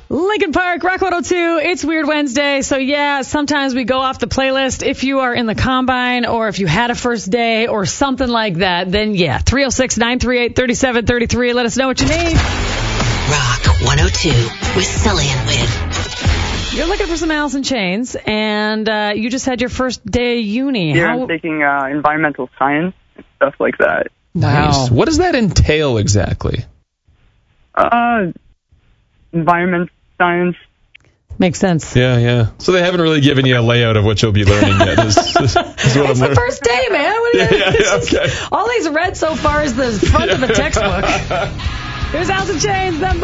Lincoln Park, Rock 102. It's Weird Wednesday. So, yeah, sometimes we go off the playlist. If you are in the combine or if you had a first day or something like that, then, yeah, 306-938-3733. Let us know what you need. Rock 102 with Sully and Win. You're looking for some Alice in Chains, and you just had your first day uni. Yeah, I'm taking environmental science and stuff like that. Wow. Nice. What does that entail exactly? Environment science. Makes sense. Yeah. So they haven't really given you a layout of what you'll be learning yet. Is what It's the first day, man. What are you, okay. All he's read so far is the front of the textbook. Here's Alice in Chains.